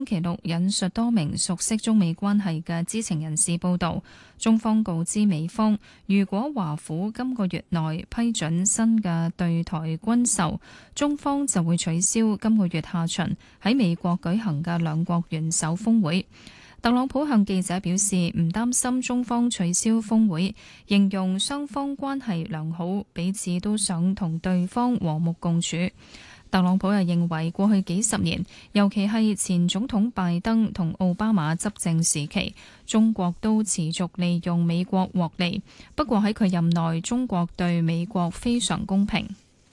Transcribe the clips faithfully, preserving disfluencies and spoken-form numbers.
星期六引述多名熟悉中美關係嘅知情人士報道，中方告知美方，如果華府今個月內批准新嘅對台軍售，中方就會取消今個月下旬喺美國舉行嘅兩國元首峰會。特朗普向記者表示，唔擔心中方取消峰會，形容雙方關係良好，彼此都想同對方和睦共處。特朗普又認為過去幾十年，尤其係前總統拜登同奧巴馬執政時期，中國都持續利用美國獲利。不過喺佢任內，中國對美國非常公平。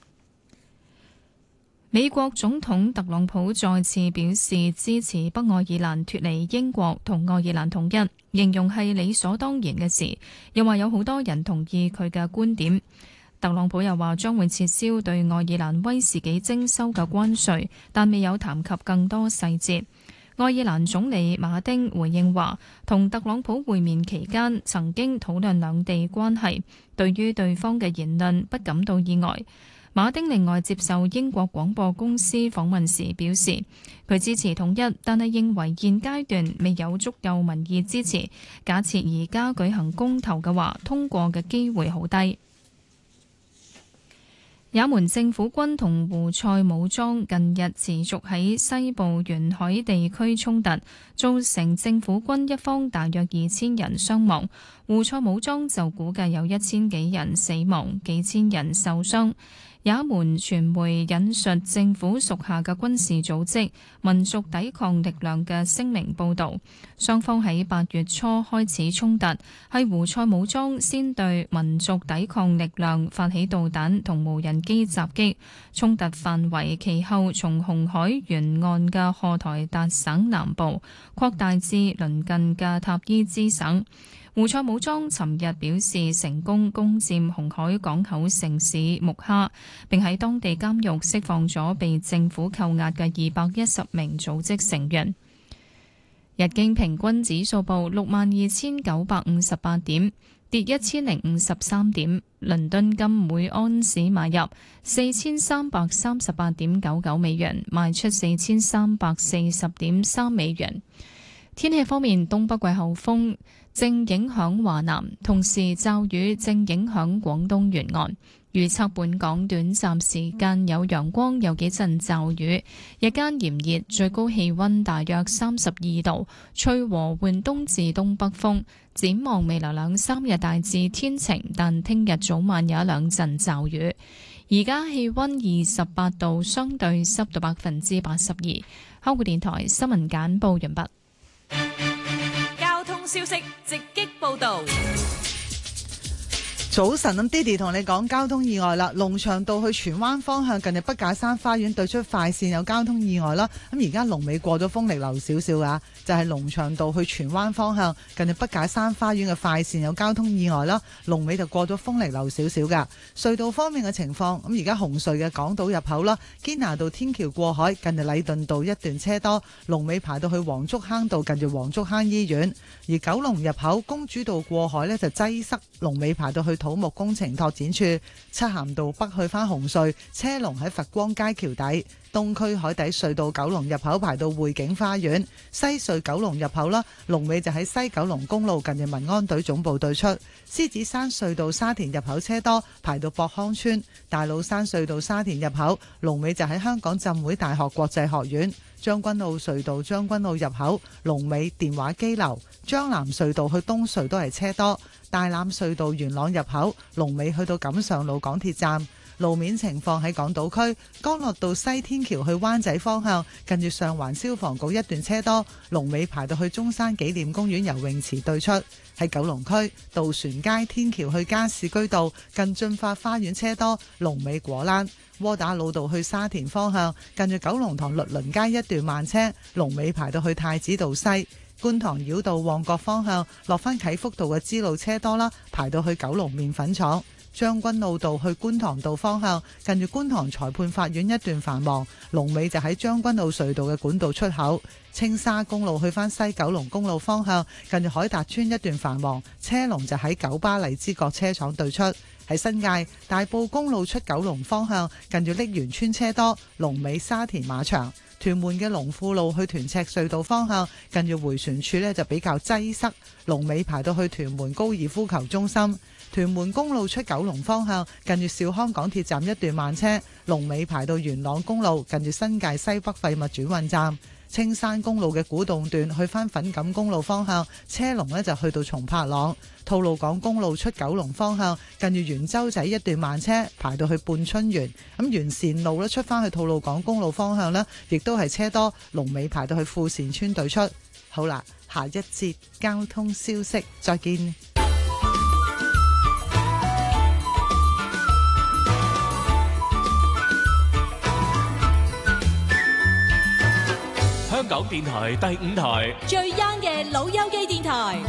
美國總統特朗普再次表示支持北愛爾蘭脫離英國同愛爾蘭統一，形容係理所當然嘅事，又話有好多人同意佢嘅觀點。特朗普又話將會撤銷對愛爾蘭威士忌徵收嘅關稅，但未有談及更多細節。愛爾蘭總理馬丁回應話，同特朗普會面期間曾經討論兩地關係，對於對方嘅言論不感到意外。馬丁另外接受英國廣播公司訪問時表示，佢支持統一，但係認為現階段未有足夠民意支持。假設而家舉行公投嘅話，通過嘅機會好低。也門政府軍同胡塞武裝近日持續喺西部沿海地區衝突，造成政府軍一方大約二千人傷亡，胡塞武裝就估計有一千幾人死亡，幾千人受傷。也門傳媒引述政府屬下嘅軍事組織民族抵抗力量嘅聲明報導，雙方喺八月初開始衝突，係胡塞武裝先對民族抵抗力量發起導彈同無人機襲擊，衝突範圍其後從紅海沿岸嘅荷台達省南部擴大至鄰近嘅塔伊茲省。胡塞武裝尋日表示成功攻佔紅海港口城市木哈，並喺當地監獄釋放咗被政府扣押嘅二百一十名組織成員。日經平均指數報六萬二千九百五十八點，跌一千零五十三點。倫敦金每安士買入四千三百三十八點九九美元，賣出四千三百四十點三美元。天氣方面，東北季候風正影響華南，同時驟雨正影響廣東沿岸。預測本港短暫時間有陽光，有幾陣驟雨，日間炎熱，最高氣溫大約三十二度，吹和緩東至東北風。展望未來兩三日大致天晴，但聽日早晚有一兩陣驟雨。而家氣溫二十八度，相對濕度百分之八十二。香港電台新聞簡報完畢。 交通消息直擊報道。 早晨，咁 Diddy 同你講交通意外啦。龍翔道去荃灣方向近日北架山花園對出快線有交通意外啦。咁而家龍尾過咗豐力樓少少噶，就係龍翔道去荃灣方向近日北架山花園嘅快線有交通意外啦。龍尾就過咗豐力樓少少噶。隧道方面嘅情況，咁而家紅隧嘅港島入口啦，堅拿道天橋過海近日禮頓道一段車多，龍尾排到去黃竹坑道近住黃竹坑醫院。而九龍入口公主道過海呢，就擠塞，龍尾排到去土木工程拓展處。漆咸道北去返紅隧車龍喺佛光街橋底。東區海底隧道九龍入口排到匯景花園。西隧九龍入口啦，龍尾就喺西九龍公路近住民安隊總部對出。獅子山隧道沙田入口車多，排到博康村。大老山隧道沙田入口龍尾就喺香港浸會大學國際學院。將軍澳隧道將軍澳入口龍尾電話機樓。將南隧道去東隧都係車多。大欖隧道元朗入口龍尾去到錦上路港鐵站。路面情況喺港島區，干諾道西天橋去灣仔方向近住上環消防局一段車多，龍尾排到去中山紀念公園游泳池對出。喺九龍區，渡船街天橋去加士居道近駿發花園車多，龍尾果欄。窩打老道去沙田方向近住九龍塘律倫街一段慢車，龍尾排到去太子道西。觀塘繞道旺角方向落返啟福道嘅支路車多啦，排到去九龍麵粉廠。將軍澳道去觀塘道方向近住觀塘裁判法院一段繁忙，龍尾就喺將軍澳隧道嘅管道出口。青沙公路去返西九龍公路方向近住海達邨一段繁忙，車龍就喺九巴荔枝角車廠對出。喺新界大埔公路出九龍方向近住瀝源村車多，龍尾沙田馬場。 屯門嘅龍富路去屯赤隧道方向，近住迴旋處呢就比較擠塞，龍尾排到去屯門高爾夫球中心。屯門公路出九龍方向，近住兆康港鐵站一段慢車，龍尾排到元朗公路，近住新界西北廢物轉運站。青山公路嘅古洞段去返粉錦公路方向，車龍呢就去到松柏塱。吐露港公路出九龍方向，近住元洲仔一段慢車排到去半春園。咁元善路呢出返去吐露港公路方向呢，亦都係車多，龍尾排到去富善村對出。好啦，下一節交通消息，再見。 香港電台第五台最 young 嘅老友記電台，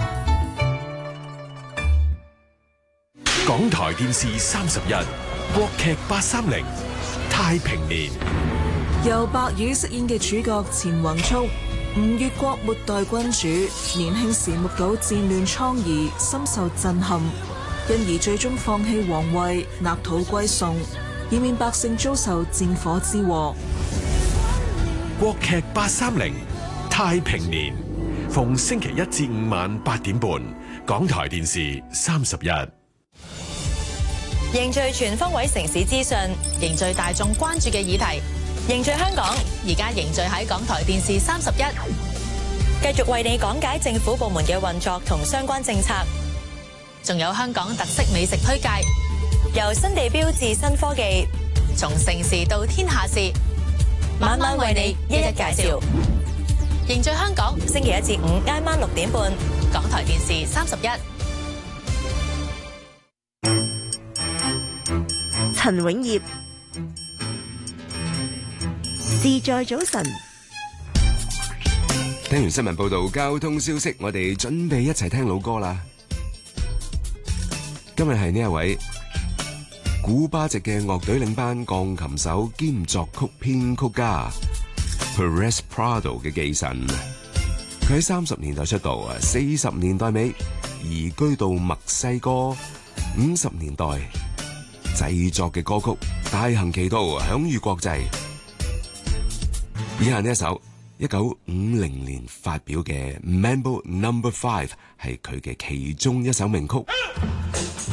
港台電視三十一國劇八三零太平年， 由白宇飾演嘅主角錢宏速，吳越國末代君主，年輕時目睹戰亂瘡痍，深受震撼，因而最終放棄皇位，納土歸宋，以免百姓遭受戰火之禍。 國劇八三零太平年，逢星期一至五晚八點半，港台電視三十一。 凝聚全方位城市資訊，凝聚大眾關注嘅議題，凝聚香港，而家凝聚喺港台電視三十一，繼續為你講解政府部門嘅運作同相關政策，仲有香港特色美食推介，由新地標至新科技，從城市到天下事。晚晚為你一一介紹，凝聚香港。星期一至五挨晚六點半，港台電視三十一。 陳永業，自在早晨。 聽完新聞報道，交通消息，我哋準備一齊聽老歌啦。今日係呢一位古巴籍嘅樂隊領班鋼琴手兼作曲編曲家 Perez Prado 嘅忌辰。佢喺三十年代出道啊，四十年代尾移居到墨西哥，五十年代製作嘅歌曲大行其道，享譽國際。以下呢一首一九五零年發表嘅 Mambo Number Five 係佢嘅其中一首名曲。